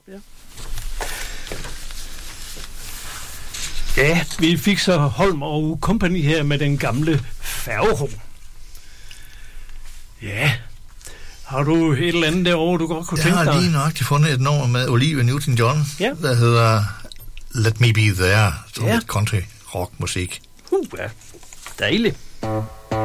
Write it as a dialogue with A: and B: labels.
A: Ja, vi fik så Holm og Company her med den gamle færgerum. Ja, har du et eller andet derovre, du godt kunne tænke dig?
B: Jeg har lige nok fundet et nummer med Olivia Newton-John, der hedder Let Me Be There, som country rock musik.
A: Ja, dejligt.